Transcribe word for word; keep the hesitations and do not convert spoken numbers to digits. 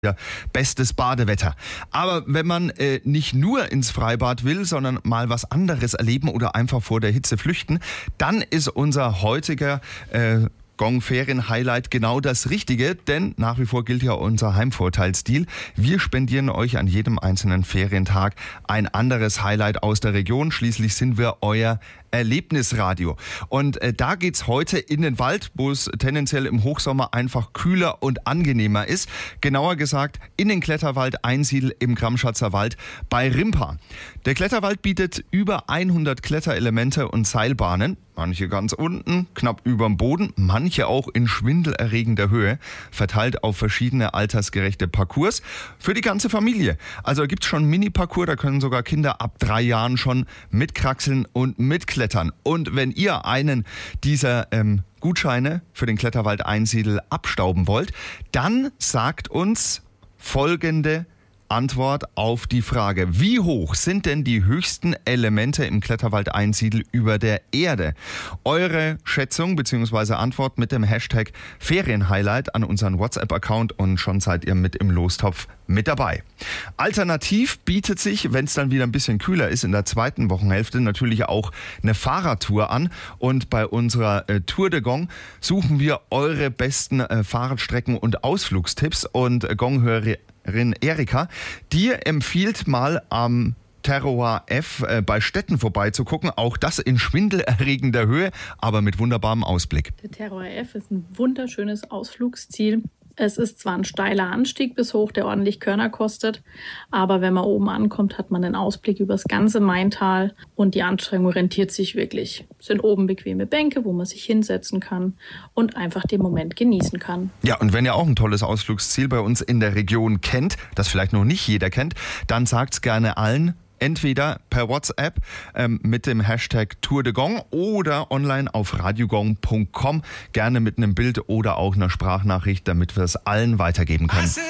Ja, bestes Badewetter. Aber wenn man äh, nicht nur ins Freibad will, sondern mal was anderes erleben oder einfach vor der Hitze flüchten, dann ist unser heutiger äh, Gong-Ferien-Highlight genau das Richtige, denn nach wie vor gilt ja unser Heimvorteilsdeal. Wir spendieren euch an jedem einzelnen Ferientag ein anderes Highlight aus der Region. Schließlich sind wir euer Erlebnisradio. Und äh, da geht's heute in den Wald, wo es tendenziell im Hochsommer einfach kühler und angenehmer ist. Genauer gesagt in den Kletterwald Einsiedl im Gramschatzer Wald bei Rimpa. Der Kletterwald bietet über hundert Kletterelemente und Seilbahnen. Manche ganz unten, knapp überm Boden, manche auch in schwindelerregender Höhe, verteilt auf verschiedene altersgerechte Parcours für die ganze Familie. Also gibt es schon Mini-Parcours, da können sogar Kinder ab drei Jahren schon mitkraxeln und mitklettern. Und wenn ihr einen dieser ähm, Gutscheine für den Kletterwald Einsiedl abstauben wollt, dann sagt uns folgende Antwort auf die Frage: Wie hoch sind denn die höchsten Elemente im Kletterwald Einsiedl über der Erde? Eure Schätzung bzw. Antwort mit dem Hashtag Ferienhighlight an unseren WhatsApp-Account und schon seid ihr mit im Lostopf mit dabei. Alternativ bietet sich, wenn es dann wieder ein bisschen kühler ist, in der zweiten Wochenhälfte natürlich auch eine Fahrradtour an. Und bei unserer äh, Tour de Gong suchen wir eure besten äh, Fahrradstrecken und Ausflugstipps. Und äh, Gong-Hörerin Erika, dir empfiehlt mal am Terroir F äh, bei Städten vorbeizugucken. Auch das in schwindelerregender Höhe, aber mit wunderbarem Ausblick. Der Terroir F ist ein wunderschönes Ausflugsziel. Es ist zwar ein steiler Anstieg bis hoch, der ordentlich Körner kostet, aber wenn man oben ankommt, hat man einen Ausblick über das ganze Maintal und die Anstrengung rentiert sich wirklich. Es sind oben bequeme Bänke, wo man sich hinsetzen kann und einfach den Moment genießen kann. Ja, und wenn ihr auch ein tolles Ausflugsziel bei uns in der Region kennt, das vielleicht noch nicht jeder kennt, dann sagt's gerne allen. Entweder per WhatsApp ähm, mit dem Hashtag Tour de Gong oder online auf radiogong punkt com. Gerne mit einem Bild oder auch einer Sprachnachricht, damit wir es allen weitergeben können.